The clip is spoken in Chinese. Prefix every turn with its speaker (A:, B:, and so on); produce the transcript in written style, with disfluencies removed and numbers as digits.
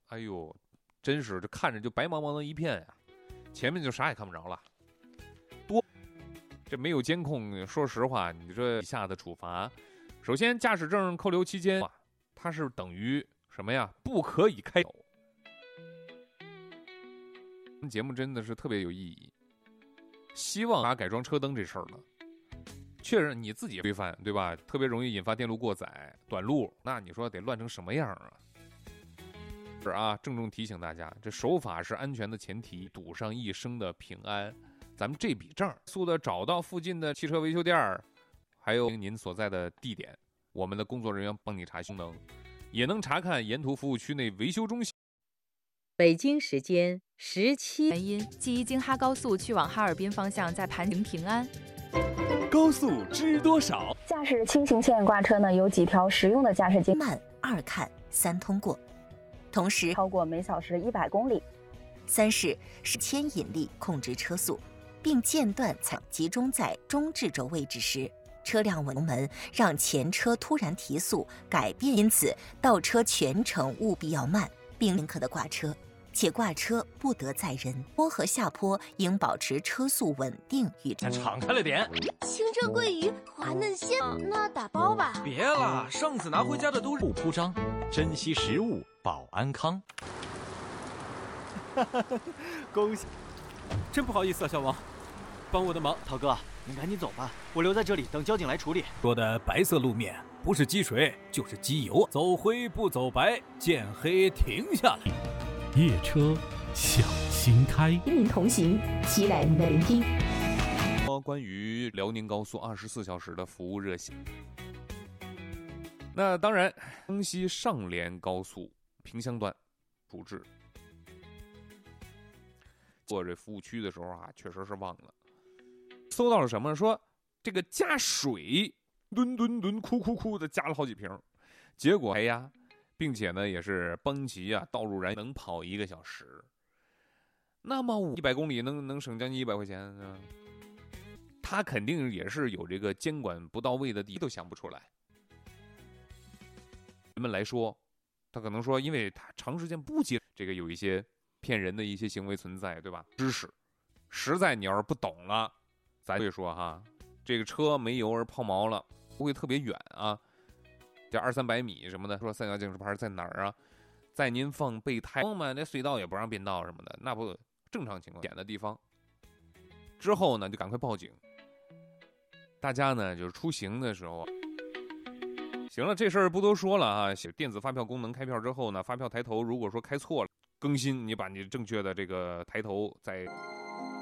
A: 哎呦，真是这看着就白茫茫的一片呀，前面就啥也看不着了。这没有监控，说实话，你这以下的处罚，首先驾驶证扣留期间，它是等于什么呀？不可以开走。节目真的是特别有意义，希望把改装车灯这事儿呢，确认你自己规范，对吧？特别容易引发电路过载、短路，那你说得乱成什么样啊？是啊，郑重提醒大家，这守法是安全的前提，赌上一生的平安。咱们这笔账，速的找到附近的汽车维修店，还有您所在的地点，我们的工作人员帮你查功能，也能查看沿途服务区内维修中心。
B: 北京时间17
C: 原因，记忆京哈高速去往哈尔滨方向在盘宁平安。
D: 高速知多少？
E: 驾驶轻型牵引挂车呢，有几条实用的驾驶经
F: 慢2看3通过，同时
E: 超过每小时100公里。
F: 3是牵引力控制车速，并间断采集中在中置轴位置时，车辆稳门让前车突然提速改变，因此倒车全程务必要慢，并认可的挂车，且挂车不得载人。坡和下坡应保持车速稳定与
D: 敞开了点。
G: 清蒸桂鱼滑嫩鲜，那打包吧。
D: 别了，上次拿回家的都是不铺张，珍惜食物保安康。
H: 恭喜！真不好意思啊，小王，帮我的忙。
I: 涛哥，您赶紧走吧，我留在这里等交警来处理。
H: 说的白色路面不是积水就是机油，走灰不走白，见黑停下来。
J: 夜车小心开，
K: 与您同行，期待您的聆听。
A: 关于辽宁高速24小时的服务热线，那当然，江西上联高速萍乡段处置。做这服务区的时候啊，确实是忘了搜到了什么，说这个加水吨哭的加了好几瓶，结果排压，并且呢也是崩齐啊，道路燃能跑1个小时，那么100公里能省将近100块钱啊，他肯定也是有这个监管不到位的地方，都想不出来。人们来说，他可能说，因为他长时间不接这个，有一些骗人的一些行为存在，对吧？知识实在你要是不懂了，咱会说哈，这个车没油而抛锚了，不会特别远啊，这200-300米什么的，说三角警示牌在哪儿啊？在您放备胎嘛，那隧道也不让变道什么的，那不正常情况点的地方。之后呢，就赶快报警。大家呢就是出行的时候，行了，这事儿不多说了啊。电子发票功能开票之后呢，发票抬头如果说开错了，更新你把你正确的这个抬头再